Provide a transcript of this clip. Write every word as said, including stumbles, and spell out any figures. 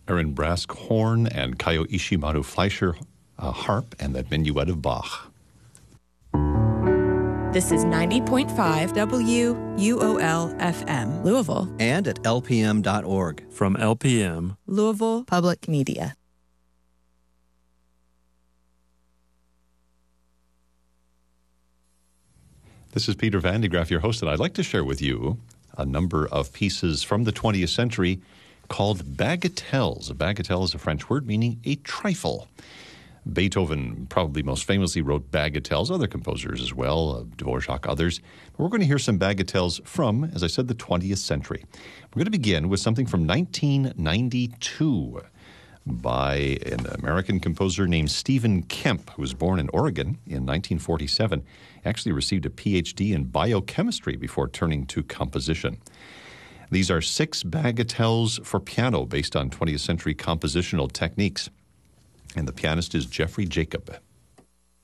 Aaron Brask horn and Kayo Ishimaru Fleischer uh, harp and that minuet of Bach. This is ninety point five W U O L F M, Louisville. And at L P M dot org. From L P M, Louisville Public Media. This is Peter Van de Graaff, your host, and I'd like to share with you a number of pieces from the twentieth century called bagatelles. A bagatelle is a French word meaning a trifle. Beethoven probably most famously wrote bagatelles, other composers as well, uh, Dvorak, others. But we're going to hear some bagatelles from, as I said, the twentieth century. We're going to begin with something from nineteen ninety-two by an American composer named Stephen Kemp, who was born in Oregon in nineteen forty-seven. He actually received a P H D in biochemistry before turning to composition. These are six bagatelles for piano based on twentieth century compositional techniques. And the pianist is Jeffrey Jacob.